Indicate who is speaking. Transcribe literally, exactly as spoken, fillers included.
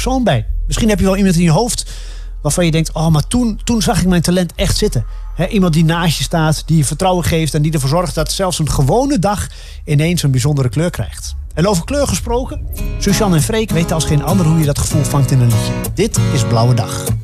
Speaker 1: persoon bij. Misschien heb je wel iemand in je hoofd waarvan je denkt, oh, maar toen, toen zag ik mijn talent echt zitten. He, iemand die naast je staat, die je vertrouwen geeft en die ervoor zorgt dat zelfs een gewone dag ineens een bijzondere kleur krijgt. En over kleur gesproken, Suzanne en Freek weten als geen ander hoe je dat gevoel vangt in een liedje. Dit is Blauwe Dag.